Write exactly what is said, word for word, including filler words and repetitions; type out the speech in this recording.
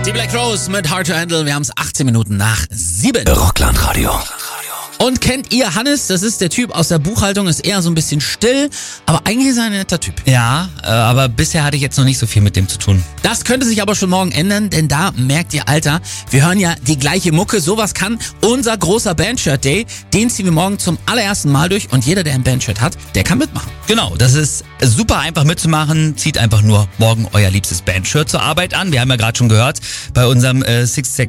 Die Black Rose mit Hard to Handle. Wir haben es achtzehn Minuten nach sieben. Rockland-Radio. Und kennt ihr Hannes? Das ist der Typ aus der Buchhaltung, ist eher so ein bisschen still, aber eigentlich ist er ein netter Typ. Ja, äh, aber bisher hatte ich jetzt noch nicht so viel mit dem zu tun. Das könnte sich aber schon morgen ändern, denn da merkt ihr, Alter, wir hören ja die gleiche Mucke. Sowas kann unser großer Bandshirt Day. Den ziehen wir morgen zum allerersten Mal durch und jeder, der ein Bandshirt hat, der kann mitmachen. Genau, das ist super einfach mitzumachen. Zieht einfach nur morgen euer liebstes Bandshirt zur Arbeit an. Wir haben ja gerade schon gehört, bei unserem äh, Six